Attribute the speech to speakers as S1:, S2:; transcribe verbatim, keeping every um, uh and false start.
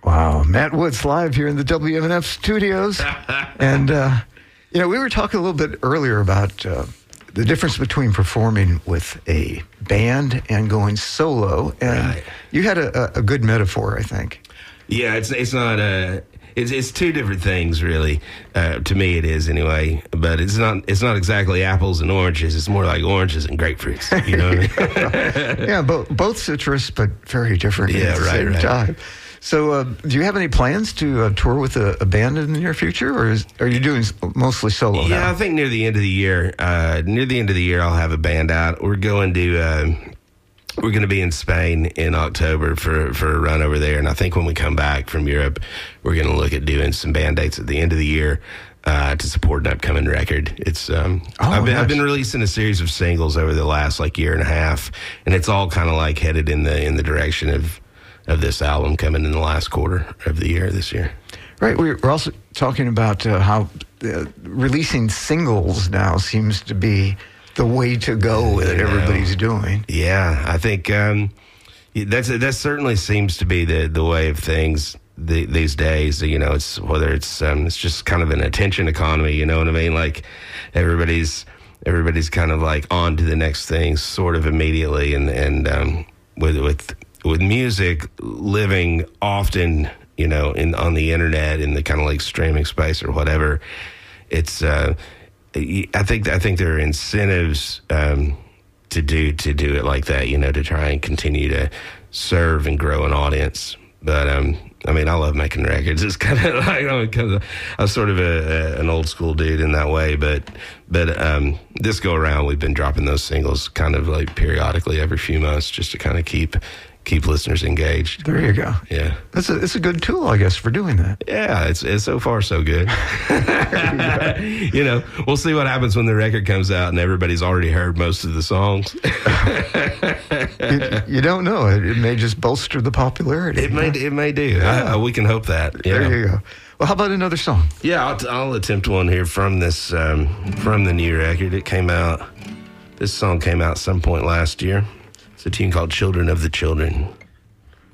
S1: Wow. Matt Woods live here in the W M N F studios. And, uh, you know, we were talking a little bit earlier about uh, the difference between performing with a band and going solo. And
S2: Right.
S1: you had a, a good metaphor, I think.
S2: Yeah, it's it's not uh it's it's two different things really. Uh, to me, it is anyway. But it's not it's not exactly apples and oranges. It's more like oranges and grapefruits. You know what I mean?
S1: Yeah, bo- both citrus, but very different
S2: Yeah,
S1: at the
S2: right,
S1: same
S2: right.
S1: time. So, uh, do you have any plans to uh, tour with a, a band in the near future, or is, are you doing s- mostly solo
S2: Yeah,
S1: now?
S2: I think near the end of the year, uh, near the end of the year, I'll have a band out. We're going to. Uh, We're going to be in Spain in October for, for a run over there. And I think when we come back from Europe, we're going to look at doing some band dates at the end of the year uh, to support an upcoming record. It's um,
S1: Oh,
S2: I've, been,
S1: nice.
S2: I've been releasing a series of singles over the last like year and a half, and it's all kind of like headed in the in the direction of of this album coming in the last quarter of the year this year.
S1: Right. we- We're also talking about uh, how uh, releasing singles now seems to be the way to go that
S2: You know.
S1: everybody's doing.
S2: Yeah, I think um, that's that certainly seems to be the, the way of things the, these days. You know, it's whether it's um, it's just kind of an attention economy. You know what I mean? Like everybody's everybody's kind of like on to the next thing, sort of immediately. And and um, with with with music, living often, you know, in on the internet in the kind of like streaming space or whatever, it's. Uh, I think I think there are incentives um, to do to do it like that, you know, to try and continue to serve and grow an audience. But um, I mean, I love making records. It's kind of like I'm, kind of, I'm sort of a, a, an old school dude in that way. But but um, this go around, we've been dropping those singles kind of like periodically every few months, just to kind of keep keep listeners engaged.
S1: There you go.
S2: Yeah.
S1: That's a, it's a good tool, I guess, for doing that.
S2: Yeah, it's, it's so far so good. You know, we'll see what happens when the record comes out and everybody's already heard most of the songs.
S1: you, you don't know. It, it may just bolster the popularity.
S2: It may it may do. I, I, we can hope that. Yeah.
S1: There you go. Well, how about another song?
S2: Yeah, I'll, t- I'll attempt one here from this um, from the new record. It came out. This song came out some point last year. It's a tune called "Children of the Children."